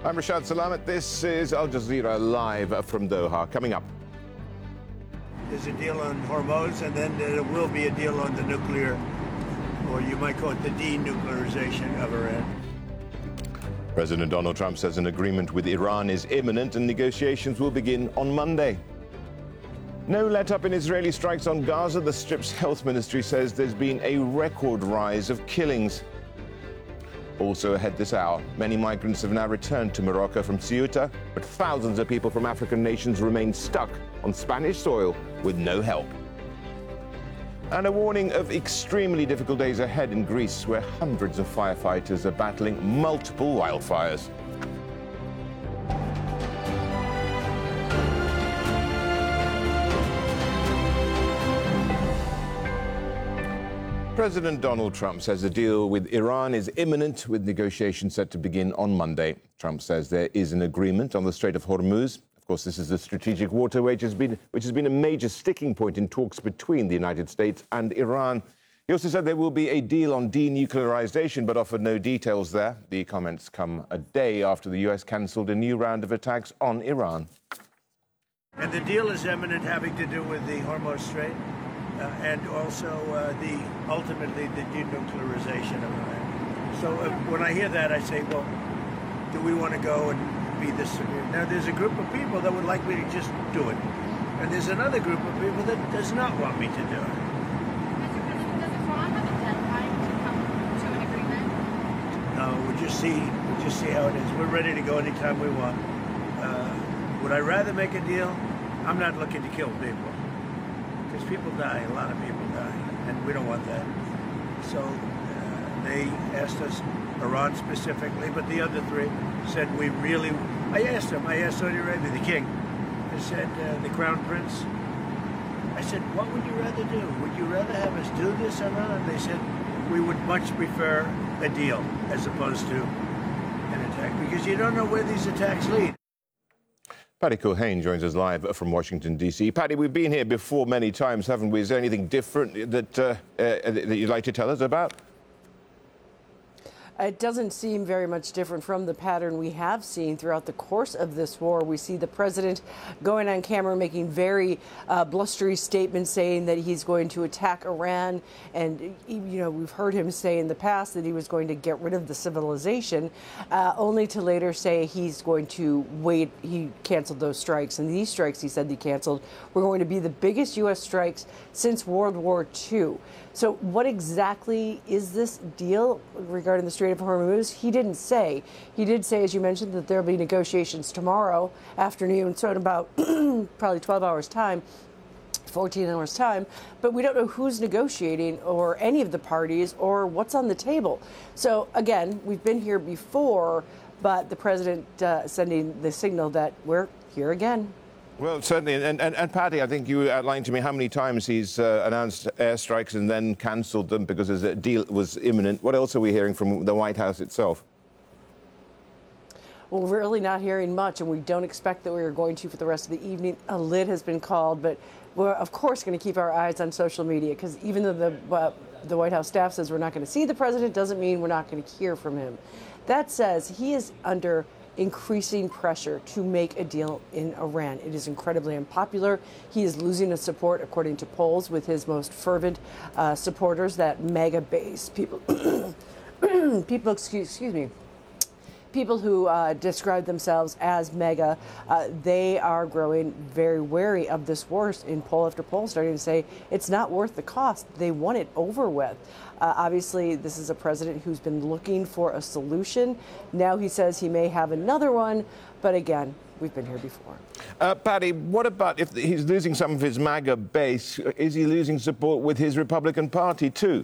I'm Rashad Salamat. This is Al Jazeera live from Doha. Coming up. There's a deal on Hormuz, and then there will be a deal on the nuclear, or you might call it the denuclearization of Iran. President Donald Trump says an agreement with Iran is imminent and negotiations will begin on Monday. No let-up in Israeli strikes on Gaza. The Strip's health ministry says there's been a record rise of killings. Also ahead this hour, many migrants have now returned to Morocco from Ceuta, but thousands of people from African nations remain stuck on Spanish soil with no help. And a warning of extremely difficult days ahead in Greece, where hundreds of firefighters are battling multiple wildfires. President Donald Trump says the deal with Iran is imminent, with negotiations set to begin on Monday. Trump says there is an agreement on the Strait of Hormuz. Of course, this is the strategic waterway which has been a major sticking point in talks between the United States and Iran. He also said there will be a deal on denuclearization, but offered no details there. The comments come a day after the U.S. cancelled a new round of attacks on Iran. And the deal is imminent, having to do with the Hormuz Strait. And also ultimately the denuclearization of Iran. So when I hear that, I say, well, do we want to go and be this severe? Now, there's a group of people that would like me to just do it. And there's another group of people that does not want me to do it. Mr. President, does Iran have a deadline to come to an agreement? No, we'll just see how it is. We're ready to go anytime we want. Would I rather make a deal? I'm not looking to kill people. Because people die, a lot of people die, and we don't want that. So they asked us, Iran specifically, but the other three said I asked Saudi Arabia, the king, I said, the crown prince, I said, what would you rather do? Would you rather have us do this or not? And they said, we would much prefer a deal as opposed to an attack, because you don't know where these attacks lead. Paddy Culhane joins us live from Washington, D.C. Paddy, we've been here before many times, haven't we? Is there anything different that you'd like to tell us about? It doesn't seem very much different from the pattern we have seen throughout the course of this war. We see the president going on camera making very blustery statements saying that he's going to attack Iran. And, we've heard him say in the past that he was going to get rid of the civilization, only to later say he's going to wait. He canceled those strikes. And these strikes, he said he canceled, were going to be the biggest U.S. strikes since World War II. So what exactly is this deal regarding the Strait of Hormuz? He didn't say. He did say, as you mentioned, that there will be negotiations tomorrow afternoon, so in about probably 12 hours' time, 14 hours' time. But we don't know who's negotiating or any of the parties or what's on the table. So, again, we've been here before, but the president sending the signal that we're here again. Well, certainly. And Paddy, I think you outlined to me how many times he's announced airstrikes and then cancelled them because a deal was imminent. What else are we hearing from the White House itself? Well, we're really not hearing much, and we don't expect that we are going to for the rest of the evening. A lid has been called, but we're, of course, going to keep our eyes on social media, because even though the White House staff says we're not going to see the president, doesn't mean we're not going to hear from him. That says he is under increasing pressure to make a deal in Iran. It is incredibly unpopular. He is losing the support, according to polls, with his most fervent supporters, that MAGA base. People who describe themselves as MAGA, they are growing very wary of this war, in poll after poll, starting to say it's not worth the cost. They want it over with. Obviously, this is a president who's been looking for a solution. Now he says he may have another one, but again, we've been here before. Paddy, what about if he's losing some of his MAGA base? Is he losing support with his Republican Party too?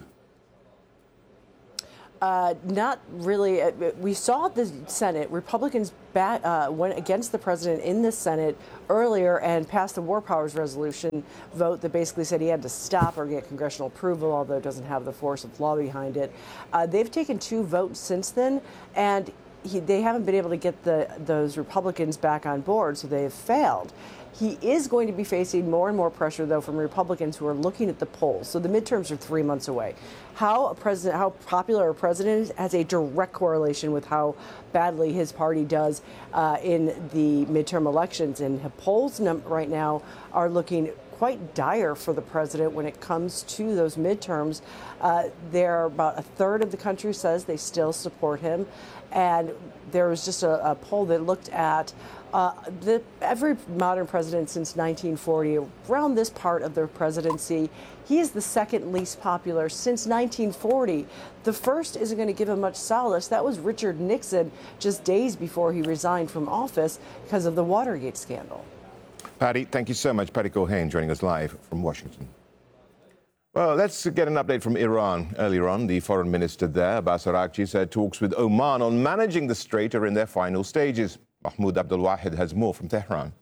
Not really. We saw the Senate. Republicans went against the president in the Senate earlier and passed the War Powers Resolution vote that basically said he had to stop or get congressional approval, although it doesn't have the force of law behind it. They've taken 2 votes since then, and they haven't been able to get those Republicans back on board, so they have failed. He is going to be facing more and more pressure, though, from Republicans who are looking at the polls. So the midterms are 3 months away. How popular a president is has a direct correlation with how badly his party does in the midterm elections. And polls right now are looking quite dire for the president when it comes to those midterms. There, about a third of the country says they still support him. And there was just a poll that looked at every modern president since 1940, around this part of their presidency, he is the second least popular since 1940. The first isn't going to give him much solace. That was Richard Nixon just days before he resigned from office because of the Watergate scandal. Patty, thank you so much. Patty Culhane joining us live from Washington. Well, let's get an update from Iran. Earlier on, the foreign minister there, Abbas Araghchi, said talks with Oman on managing the strait are in their final stages. Mahmoud Abdul-Wahid has more from Tehran.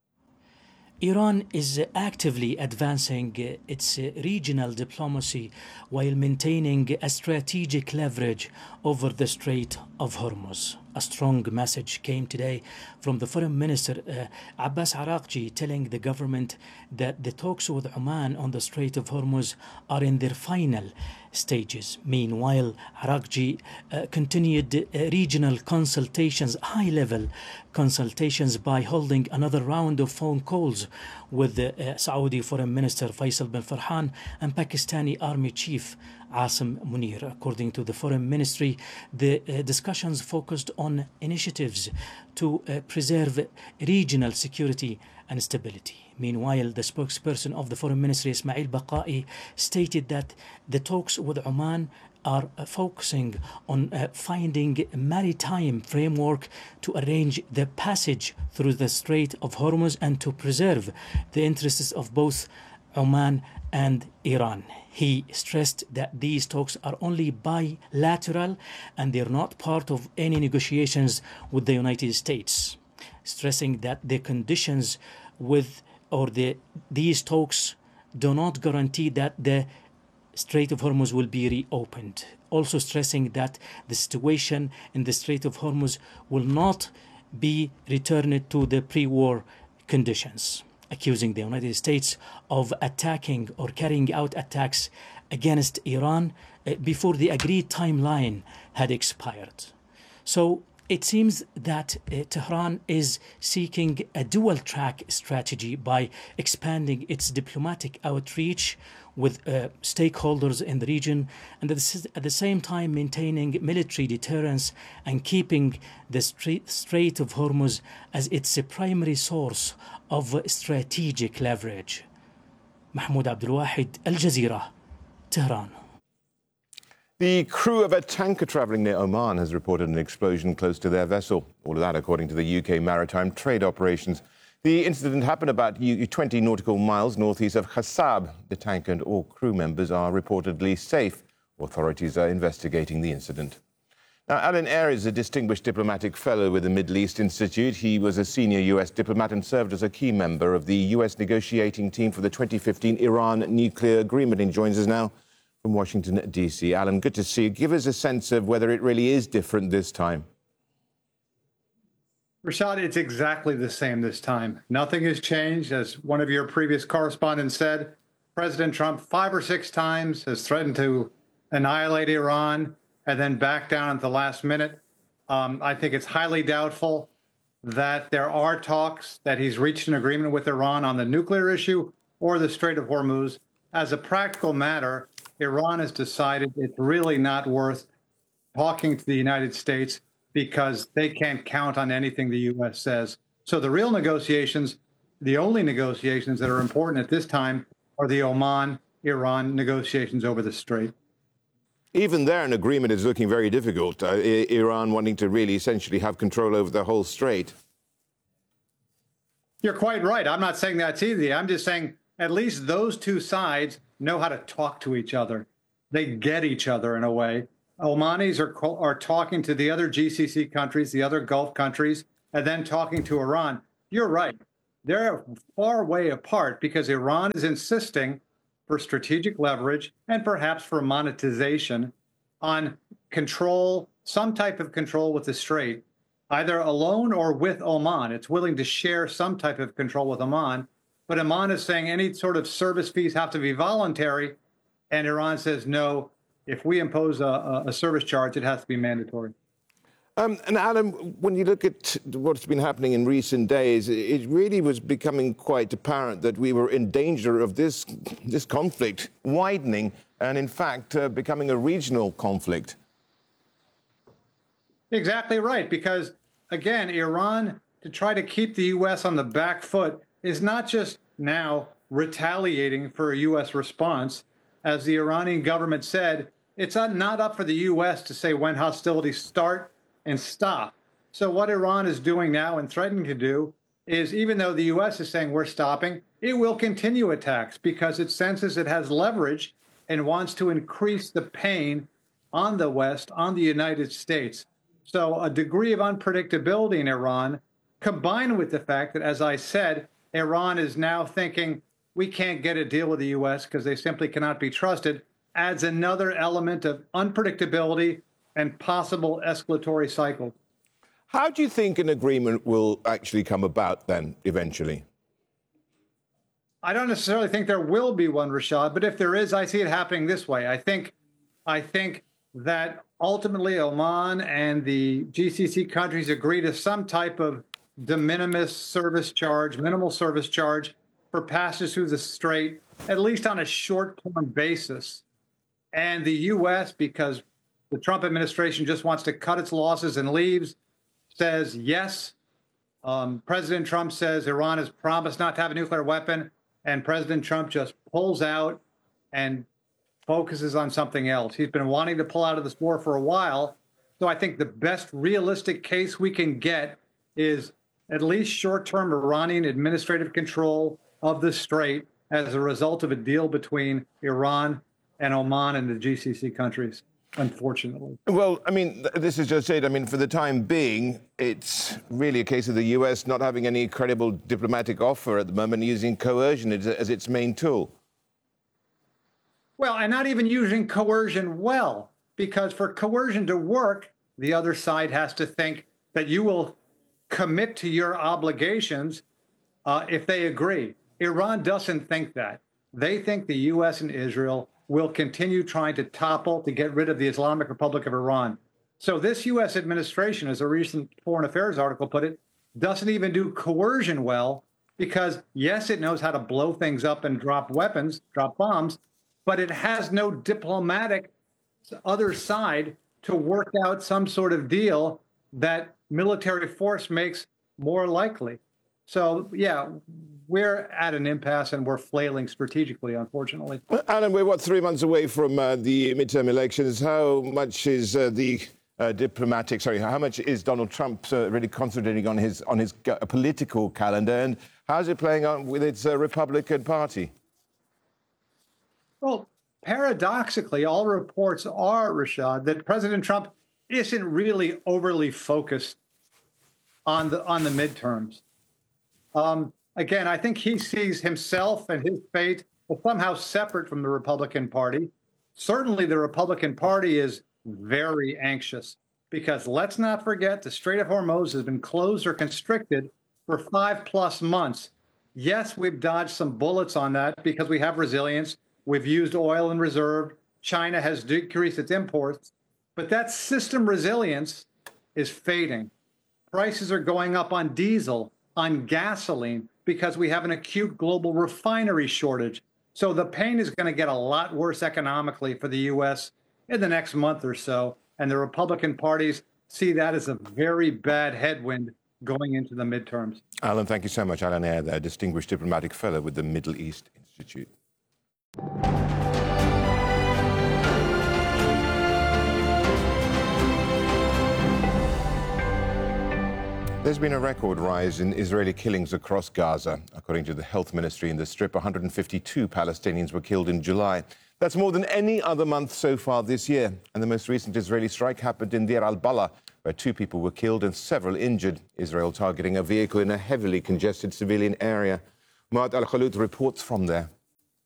Iran is actively advancing its regional diplomacy while maintaining a strategic leverage over the Strait of Hormuz. A strong message came today from the Foreign Minister Abbas Araghchi, telling the government that the talks with Oman on the Strait of Hormuz are in their final stages. Meanwhile, Araghchi continued regional consultations, high-level consultations, by holding another round of phone calls with the Saudi Foreign Minister Faisal bin Farhan and Pakistani Army Chief Asim Munir. According to the Foreign Ministry, the discussions focused on initiatives to preserve regional security and stability. Meanwhile, the spokesperson of the Foreign Ministry, Ismail Baqai, stated that the talks with Oman are focusing on finding a maritime framework to arrange the passage through the Strait of Hormuz and to preserve the interests of both Oman and Iran. He stressed that these talks are only bilateral and they're not part of any negotiations with the United States, stressing that the conditions these talks do not guarantee that the Strait of Hormuz will be reopened. Also stressing that the situation in the Strait of Hormuz will not be returned to the pre-war conditions, accusing the United States of attacking or carrying out attacks against Iran before the agreed timeline had expired. So it seems that Tehran is seeking a dual-track strategy by expanding its diplomatic outreach with stakeholders in the region, and at the same time maintaining military deterrence and keeping the Strait of Hormuz as its primary source of strategic leverage. Mahmoud Abdul-Wahid, Al Jazeera, Tehran. The crew of a tanker travelling near Oman has reported an explosion close to their vessel. All of that according to the UK Maritime Trade Operations. The incident happened about 20 nautical miles northeast of Khassab. The tanker and all crew members are reportedly safe. Authorities are investigating the incident. Now, Alan Eyre is a distinguished diplomatic fellow with the Middle East Institute. He was a senior U.S. diplomat and served as a key member of the U.S. negotiating team for the 2015 Iran nuclear agreement. He joins us now from Washington, D.C. Alan, good to see you. Give us a sense of whether it really is different this time. Rashad, it's exactly the same this time. Nothing has changed. As one of your previous correspondents said, President Trump 5 or 6 times has threatened to annihilate Iran and then back down at the last minute. I think it's highly doubtful that there are talks that he's reached an agreement with Iran on the nuclear issue or the Strait of Hormuz. As a practical matter, Iran has decided it's really not worth talking to the United States because they can't count on anything the U.S. says. So the real negotiations, the only negotiations that are important at this time, are the Oman-Iran negotiations over the Strait. Even there, an agreement is looking very difficult. Iran wanting to really essentially have control over the whole strait. You're quite right. I'm not saying that's easy. I'm just saying at least those two sides know how to talk to each other. They get each other in a way. Omanis are talking to the other GCC countries, the other Gulf countries, and then talking to Iran. You're right. They're far way apart because Iran is insisting for strategic leverage and perhaps for monetization on control some type of control with the Strait, either alone or with Oman. It's willing to share some type of control with Oman, but Oman is saying any sort of service fees have to be voluntary, and Iran says no. If we impose a service charge, it has to be mandatory. And Alan, when you look at what's been happening in recent days, it really was becoming quite apparent that we were in danger of this conflict widening and, in fact, becoming a regional conflict. Exactly right, because, again, Iran, to try to keep the U.S. on the back foot, is not just now retaliating for a U.S. response. As the Iranian government said, it's not up for the U.S. to say when hostilities start and stop. So what Iran is doing now and threatening to do is, even though the U.S. is saying we're stopping, it will continue attacks because it senses it has leverage and wants to increase the pain on the West, on the United States. So a degree of unpredictability in Iran, combined with the fact that, as I said, Iran is now thinking we can't get a deal with the U.S. because they simply cannot be trusted, adds another element of unpredictability and possible escalatory cycle. How do you think an agreement will actually come about then, eventually? I don't necessarily think there will be one, Rashad, but if there is, I see it happening this way. I think that ultimately Oman and the GCC countries agree to some type of de minimis service charge, minimal service charge for passage through the Strait, at least on a short-term basis. And the U.S., because the Trump administration just wants to cut its losses and leaves, says yes. President Trump says Iran has promised not to have a nuclear weapon, and President Trump just pulls out and focuses on something else. He's been wanting to pull out of this war for a while. So I think the best realistic case we can get is at least short-term Iranian administrative control of the Strait as a result of a deal between Iran and Oman and the GCC countries, unfortunately. Well, I mean, this is just it. I mean, for the time being, it's really a case of the U.S. not having any credible diplomatic offer at the moment, using coercion as its main tool. Well, and not even using coercion well, because for coercion to work, the other side has to think that you will commit to your obligations if they agree. Iran doesn't think that. They think the U.S. and Israel will continue trying to topple to get rid of the Islamic Republic of Iran. So this U.S. administration, as a recent Foreign Affairs article put it, doesn't even do coercion well because, yes, it knows how to blow things up and drop weapons, drop bombs, but it has no diplomatic other side to work out some sort of deal that military force makes more likely. So, yeah, we're at an impasse and we're flailing strategically, unfortunately. Well, Alan, we're, 3 months away from the midterm elections. How much is how much is Donald Trump really concentrating on his political calendar, and how's it playing out with its Republican Party? Well, paradoxically, all reports are, Rashad, that President Trump isn't really overly focused on the midterms. Again, I think he sees himself and his fate as somehow separate from the Republican Party. Certainly, the Republican Party is very anxious because let's not forget the Strait of Hormuz has been closed or constricted for 5+ months. Yes, we've dodged some bullets on that because we have resilience. We've used oil in reserve. China has decreased its imports. But that system resilience is fading. Prices are going up on diesel, on gasoline, because we have an acute global refinery shortage. So the pain is going to get a lot worse economically for the U.S. in the next month or so. And the Republican parties see that as a very bad headwind going into the midterms. Alan, thank you so much. Alan Ayer, a distinguished diplomatic fellow with the Middle East Institute. There's been a record rise in Israeli killings across Gaza. According to the health ministry in the Strip, 152 Palestinians were killed in July. That's more than any other month so far this year. And the most recent Israeli strike happened in Deir al-Balah, where 2 people were killed and several injured. Israel targeting a vehicle in a heavily congested civilian area. Muad Al-Khaloud reports from there.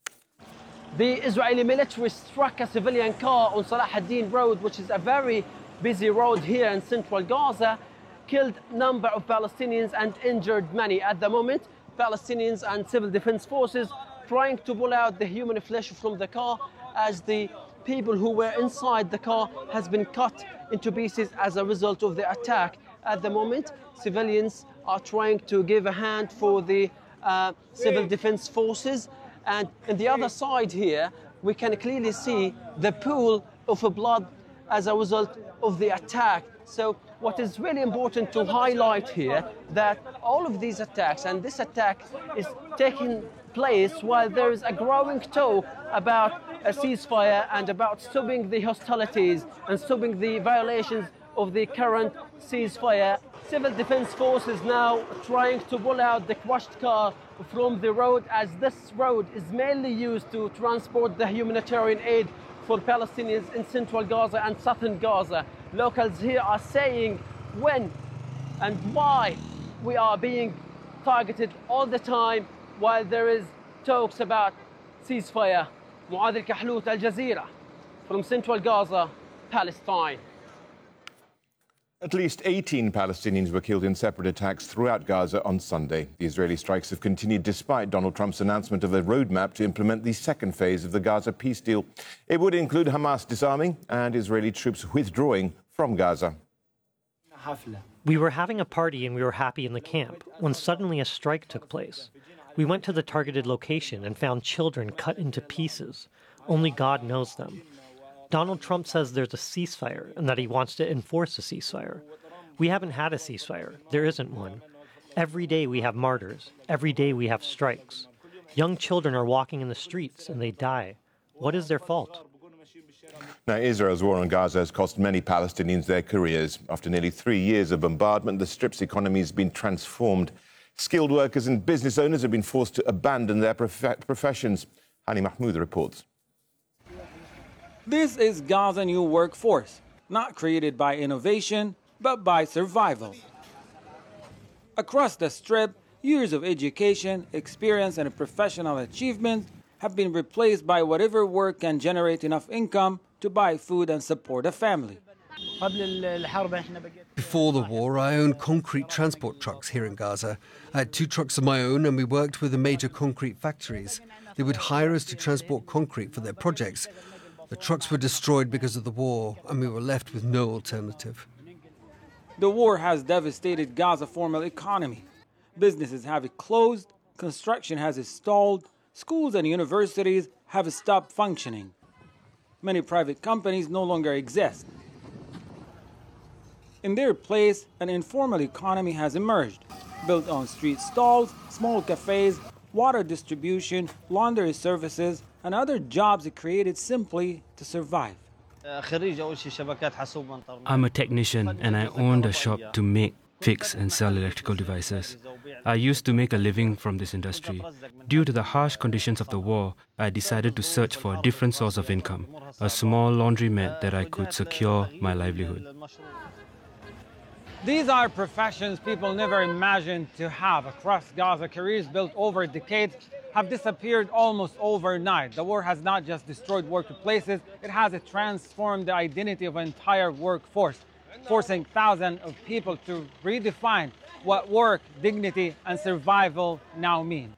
The Israeli military struck a civilian car on Salah ad-Din Road, which is a very busy road here in central Gaza killed a number of Palestinians and injured many. At the moment, Palestinians and civil defense forces trying to pull out the human flesh from the car as the people who were inside the car has been cut into pieces as a result of the attack. At the moment, civilians are trying to give a hand for the civil defense forces. And on the other side here, we can clearly see the pool of blood as a result of the attack. So what is really important to highlight here that all of these attacks, and this attack is taking place while there is a growing talk about a ceasefire and about stopping the hostilities and stopping the violations of the current ceasefire. Civil defense forces now trying to pull out the crushed car from the road, as this road is mainly used to transport the humanitarian aid for Palestinians in central Gaza and southern Gaza. Locals here are saying when and why we are being targeted all the time while there is talks about ceasefire. Muad Al-Kahlout, Al Jazeera, from central Gaza, Palestine. At least 18 Palestinians were killed in separate attacks throughout Gaza on Sunday. The Israeli strikes have continued despite Donald Trump's announcement of a roadmap to implement the second phase of the Gaza peace deal. It would include Hamas disarming and Israeli troops withdrawing from Gaza. We were having a party and we were happy in the camp when suddenly a strike took place. We went to the targeted location and found children cut into pieces. Only God knows them. Donald Trump says there's a ceasefire and that he wants to enforce a ceasefire. We haven't had a ceasefire. There isn't one. Every day we have martyrs. Every day we have strikes. Young children are walking in the streets and they die. What is their fault? Now, Israel's war on Gaza has cost many Palestinians their careers. After nearly 3 years of bombardment, the Strip's economy has been transformed. Skilled workers and business owners have been forced to abandon their professions. Hani Mahmoud reports. This is Gaza's new workforce, not created by innovation, but by survival. Across the Strip, years of education, experience, and professional achievement have been replaced by whatever work can generate enough income to buy food and support a family. Before the war, I owned concrete transport trucks here in Gaza. I had 2 trucks of my own, and we worked with the major concrete factories. They would hire us to transport concrete for their projects. The trucks were destroyed because of the war, and we were left with no alternative. The war has devastated Gaza's formal economy. Businesses have closed, construction has stalled, schools and universities have stopped functioning. Many private companies no longer exist. In their place, an informal economy has emerged, built on street stalls, small cafes, water distribution, laundry services, and other jobs created simply to survive. I'm a technician and I owned a shop to make, fix and sell electrical devices. I used to make a living from this industry. Due to the harsh conditions of the war, I decided to search for a different source of income, a small laundromat that I could secure my livelihood. These are professions people never imagined to have. Across Gaza, careers built over decades have disappeared almost overnight. The war has not just destroyed workplaces, it has transformed the identity of an entire workforce, forcing thousands of people to redefine what work, dignity, and survival now mean.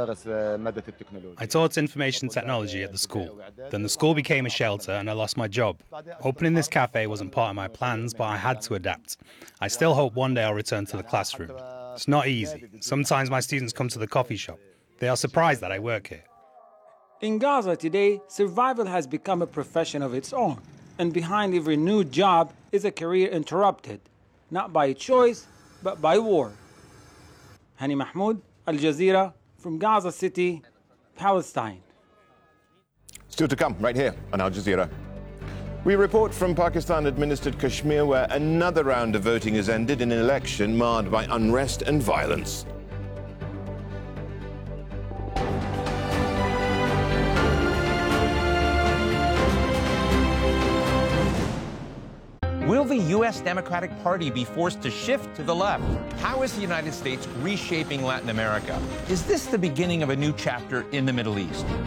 I taught information technology at the school. Then the school became a shelter and I lost my job. Opening this cafe wasn't part of my plans, but I had to adapt. I still hope one day I'll return to the classroom. It's not easy. Sometimes my students come to the coffee shop. They are surprised that I work here. In Gaza today, survival has become a profession of its own. And behind every new job is a career interrupted, not by choice, but by war. Hani Mahmoud, Al Jazeera, from Gaza City, Palestine. Still to come right here on Al Jazeera. We report from Pakistan-administered Kashmir, where another round of voting has ended in an election marred by unrest and violence. Will the U.S. Democratic Party be forced to shift to the left? How is the United States reshaping Latin America? Is this the beginning of a new chapter in the Middle East?